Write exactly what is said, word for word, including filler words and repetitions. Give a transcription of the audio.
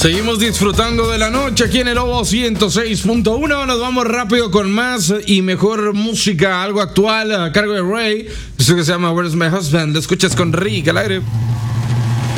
Seguimos disfrutando de la noche aquí en el Lobo ciento seis punto uno. Nos vamos rápido con más y mejor música, algo actual a cargo de Ray. Esto que se llama Where's My Husband. Lo escuchas con Rick al aire.